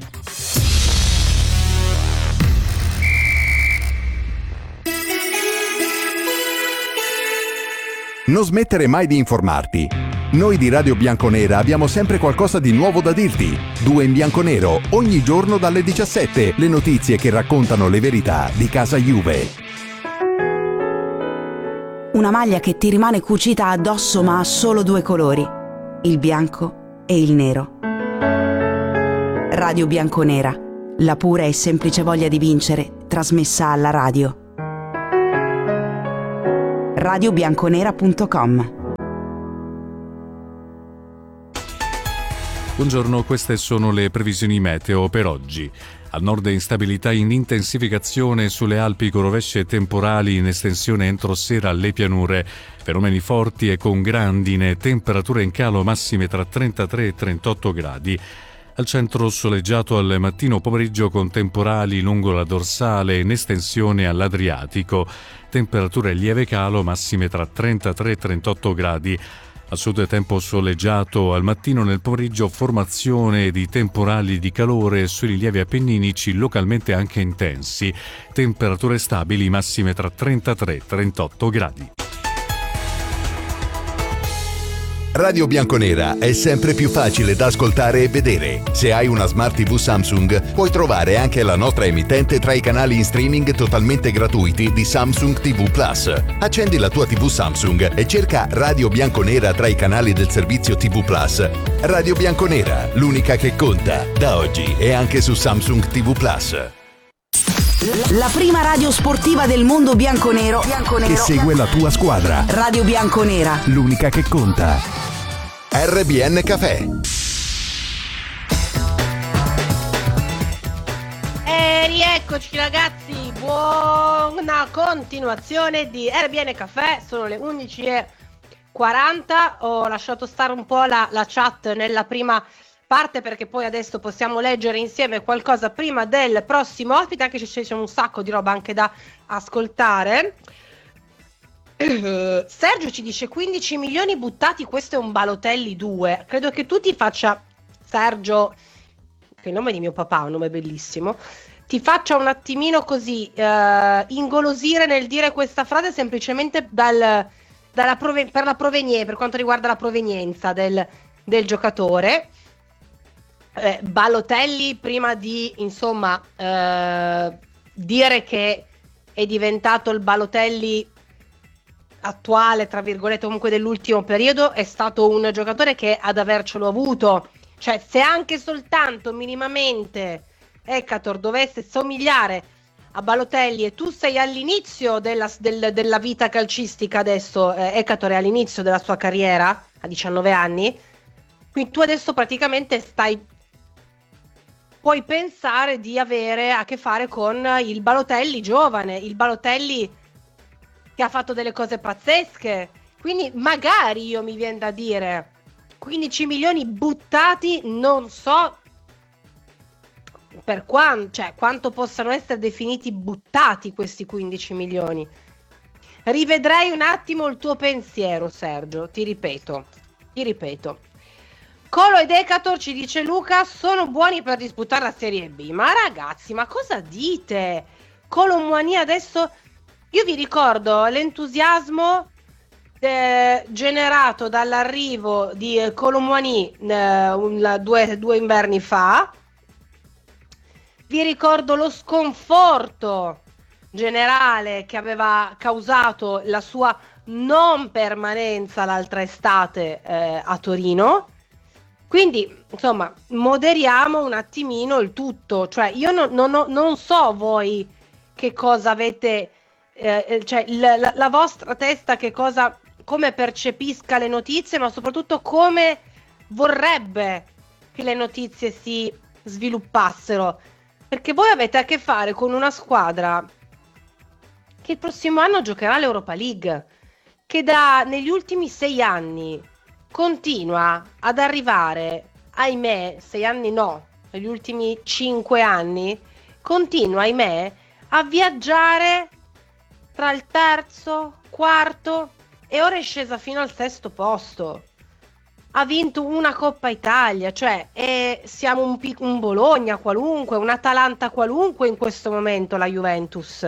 Non smettere mai di informarti. Noi di Radio Bianconera abbiamo sempre qualcosa di nuovo da dirti. 2 in bianconero, ogni giorno dalle 17, le notizie che raccontano le verità di casa Juve. Una maglia che ti rimane cucita addosso ma ha solo 2 colori, il bianco e il nero. Radio Bianconera, la pura e semplice voglia di vincere, trasmessa alla radio. radiobianconera.com. Buongiorno, queste sono le previsioni meteo per oggi. Al nord instabilità in intensificazione sulle Alpi con rovesce temporali in estensione entro sera alle pianure. Fenomeni forti e con grandine, temperature in calo massime tra 33 e 38 gradi. Al centro soleggiato al mattino pomeriggio con temporali lungo la dorsale in estensione all'Adriatico. Temperature lieve calo massime tra 33 e 38 gradi. Al sud tempo soleggiato, al mattino nel pomeriggio formazione di temporali di calore sui rilievi appenninici localmente anche intensi. Temperature stabili massime tra 33 e 38 gradi. Radio Bianconera è sempre più facile da ascoltare e vedere. Se hai una Smart TV Samsung, puoi trovare anche la nostra emittente tra i canali in streaming totalmente gratuiti di Samsung TV Plus. Accendi la tua TV Samsung e cerca Radio Bianconera tra i canali del servizio TV Plus. Radio Bianconera, l'unica che conta, da oggi e anche su Samsung TV Plus. La prima radio sportiva del mondo bianconero che segue la tua squadra. Radio Bianconera, l'unica che conta. RBN Café. E rieccoci ragazzi, buona continuazione di RBN Café. Sono le 11:40. Ho lasciato stare un po' la chat nella prima parte perché poi adesso possiamo leggere insieme qualcosa prima del prossimo ospite, anche se c'è un sacco di roba anche da ascoltare. Sergio ci dice 15 milioni buttati, questo è un Balotelli 2. Credo che tu ti faccia, Sergio, che è il nome di mio papà, un nome bellissimo, ti faccia un attimino così ingolosire nel dire questa frase semplicemente per quanto riguarda la provenienza del giocatore. Balotelli, prima di insomma dire che è diventato il Balotelli attuale, tra virgolette, comunque dell'ultimo periodo, è stato un giocatore che ad avercelo avuto, cioè se anche soltanto minimamente Ekator dovesse somigliare a Balotelli e tu sei all'inizio della vita calcistica adesso, Ekator è all'inizio della sua carriera a 19 anni, quindi tu adesso praticamente puoi pensare di avere a che fare con il Balotelli giovane, il Balotelli che ha fatto delle cose pazzesche. Quindi magari io mi viene da dire 15 milioni buttati, non so per quanto possano essere definiti buttati questi 15 milioni. Rivedrei un attimo il tuo pensiero, Sergio, ti ripeto. Colo ed Ekator, ci dice Luca, sono buoni per disputare la Serie B. Ma ragazzi, ma cosa dite? Colo Muani adesso... Io vi ricordo l'entusiasmo generato dall'arrivo di Colo Muani due inverni fa. Vi ricordo lo sconforto generale che aveva causato la sua non permanenza l'altra estate a Torino. Quindi, insomma, moderiamo un attimino il tutto. Cioè, io non so voi che cosa avete... cioè la vostra testa come percepisca le notizie, ma soprattutto come vorrebbe che le notizie si sviluppassero, perché voi avete a che fare con una squadra che il prossimo anno giocherà l'Europa League, che negli ultimi 6 anni continua ad arrivare, ahimè, 6 anni no, negli ultimi 5 anni continua, ahimè, a viaggiare tra il terzo, quarto e ora è scesa fino al 6° posto. Ha vinto una Coppa Italia, cioè siamo un Bologna qualunque, un Atalanta qualunque in questo momento, la Juventus.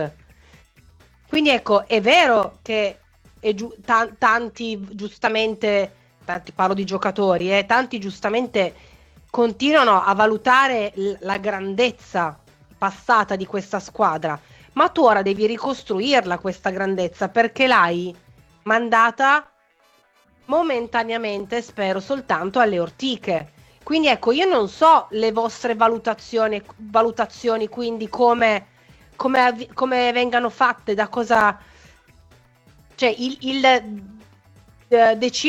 Quindi ecco, è vero che tanti giustamente tanti, parlo di giocatori, tanti giustamente continuano a valutare la grandezza passata di questa squadra, ma tu ora devi ricostruirla questa grandezza, perché l'hai mandata momentaneamente, spero, soltanto alle ortiche. Quindi ecco, io non so le vostre valutazioni quindi come vengano fatte, da cosa, cioè il decidere